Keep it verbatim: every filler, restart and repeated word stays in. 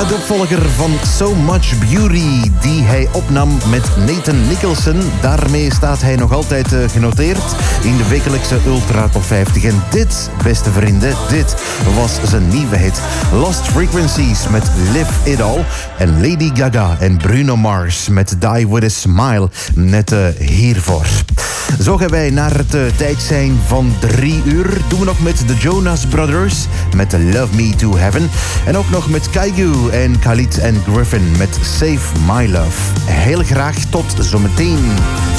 de opvolger van So Much Beauty, die hij opnam met Nathan Nicholson. Daarmee staat hij nog altijd uh, genoteerd in de wekelijkse Ultra Top vijftig. En dit, beste vrienden, dit was zijn nieuwe hit. Lost Frequencies met Live It All. En Lady Gaga en Bruno Mars met Die With A Smile. Net uh, hiervoor. Zo gaan wij naar het uh, tijd zijn van drie uur. Doen we nog met de Jonas Brothers met Love Me To Heaven. En ook nog met Kaigu en Khalid en Griffin met Save My Love. Heel graag tot zometeen.